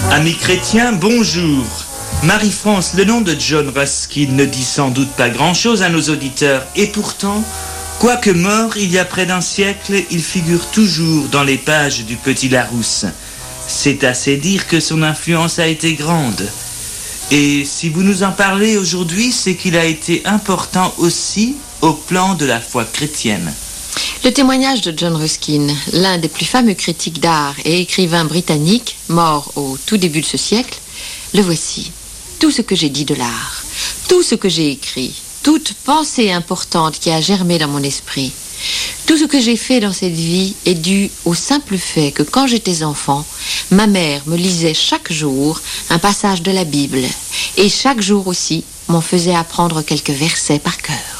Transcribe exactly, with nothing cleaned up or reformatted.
Amis chrétiens, bonjour. Marie-France, le nom de John Ruskin ne dit sans doute pas grand-chose à nos auditeurs, et pourtant, quoique mort il y a près d'un siècle, il figure toujours dans les pages du Petit Larousse. C'est assez dire que son influence a été grande. Et si vous nous en parlez aujourd'hui, c'est qu'il a été important aussi au plan de la foi chrétienne. Le témoignage de John Ruskin, l'un des plus fameux critiques d'art et écrivain britannique, mort au tout début de ce siècle, le voici. Tout ce que j'ai dit de l'art, tout ce que j'ai écrit, toute pensée importante qui a germé dans mon esprit, tout ce que j'ai fait dans cette vie est dû au simple fait que quand j'étais enfant, ma mère me lisait chaque jour un passage de la Bible et chaque jour aussi m'en faisait apprendre quelques versets par cœur.